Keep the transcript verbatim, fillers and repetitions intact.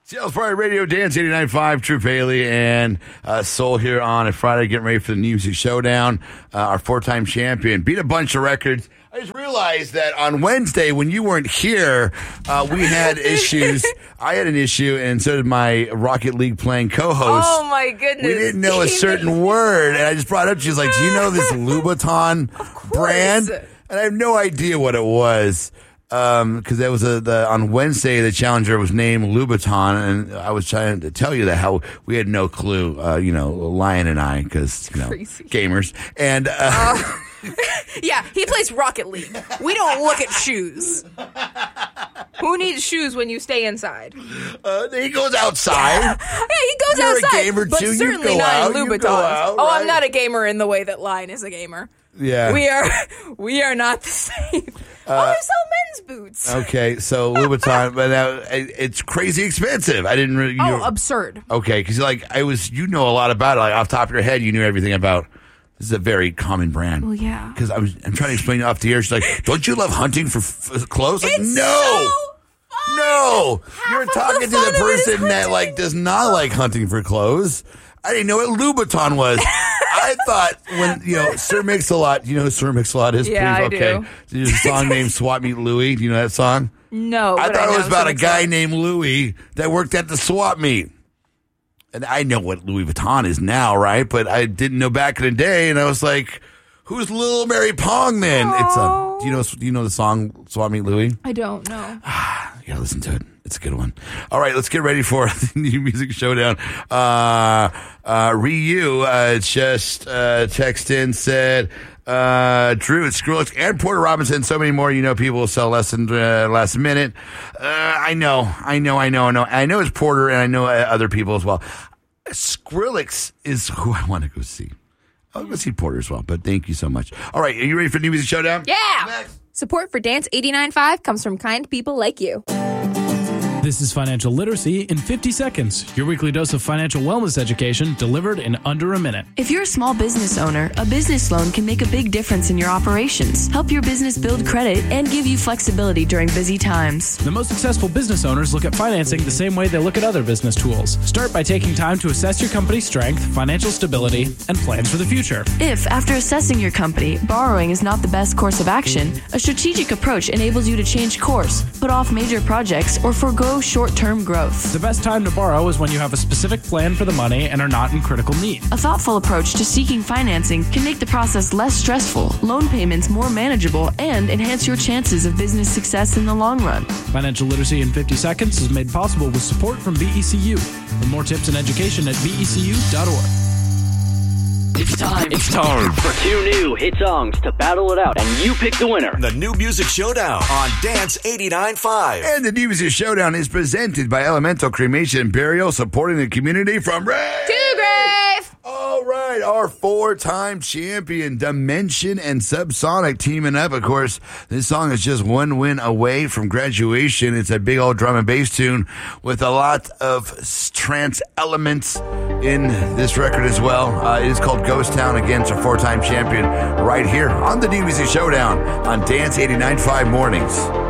Seattle's Friday Radio, Dance eighty-nine point five, True Bailey, and uh, Soul here on a Friday, getting ready for the New Music Showdown. Uh, our four-time champion beat a bunch of records. I just realized that on Wednesday, when you weren't here, uh, we had issues. I had an issue, and so did my Rocket League playing co-host. Oh, my goodness. We didn't know a certain word, and I just brought it up. She was like, do you know this Louboutin brand? And I have no idea what it was. Um, cause that was a, the, on Wednesday, the challenger was named Louboutin, and I was trying to tell you that how we had no clue, uh, you know, Lion and I, cause, you know, Crazy. gamers. And, uh, uh yeah, he plays Rocket League. We don't look at shoes. Who needs shoes when you stay inside? Uh, he goes outside. Yeah, he goes You're outside. a gamer but too. certainly you go not out, in you go Louboutins. out, oh, right? I'm not a gamer in the way that Lion is a gamer. Yeah. We are we are not the same. Uh, oh, they sell men's boots. Okay, so Louboutin, but now it's crazy expensive. I didn't really. You oh, know, absurd. Okay, because like I was, you know a lot about it. Like off the top of your head, you knew everything about. This is a very common brand. Well, yeah. Because I was, I'm trying to explain it off the air. She's like, "Don't you love hunting for f- clothes?" Like, it's no, so fun. no. Half You're of talking the to fun the of it is person that hunting. like does not like hunting for clothes. I didn't know what Louboutin was. I thought when, you know, Sir Mix-a-Lot, you know who Sir Mix-a-Lot is? Yeah, Please? I okay. do. There's a song named Swap Meet Louie. Do you know that song? No. I but thought I it was know about a Sir guy Mix-a-Lot. named Louie that worked at the swap meet. And I know what Louis Vuitton is now, right? But I didn't know back in the day, and I was like, who's Little Mary Pong then? Aww. It's a, do you know, do you know the song Swap Meet Louie? I don't know. You gotta listen to it. It's a good one. All right, let's get ready for the New Music Showdown. Uh, uh, Ryu, uh, just, uh, text in, said, uh, Drew, it's Skrillex and Porter Robinson. So many more, you know, people will sell less than, uh, last minute. Uh, I know, I know, I know, I know. I know it's Porter and I know uh, other people as well. Skrillex is who I want to go see. I'll go see Porter as well, but thank you so much. All right, are you ready for the New Music Showdown? Yeah. Next. Support for Dance eighty-nine point five comes from kind people like you. This is Financial Literacy in fifty seconds. Your weekly dose of financial wellness education delivered in under a minute. If you're a small business owner, a business loan can make a big difference in your operations, help your business build credit, and give you flexibility during busy times. The most successful business owners look at financing the same way they look at other business tools. Start by taking time to assess your company's strength, financial stability, and plans for the future. If, after assessing your company, borrowing is not the best course of action, a strategic approach enables you to change course, put off major projects, or forego short-term growth. The best time to borrow is when you have a specific plan for the money and are not in critical need. A thoughtful approach to seeking financing can make the process less stressful, loan payments more manageable, and enhance your chances of business success in the long run. Financial Literacy in fifty seconds is made possible with support from B E C U. For more tips and education at B E C U dot org. It's time. It's time for two new hit songs to battle it out, and you pick the winner. The New Music Showdown on Dance eighty-nine point five. And the New Music Showdown is presented by Elemental Cremation and Burial, supporting the community from Ray To Grave. All right, our four-time champion, Dimension and Subsonic teaming up. Of course, this song is just one win away from graduation. It's a big old drum and bass tune with a lot of trance elements in this record as well. Uh, it is called Ghost Town, against a four-time champion right here on the New Music Showdown on Dance eighty-nine point five Mornings.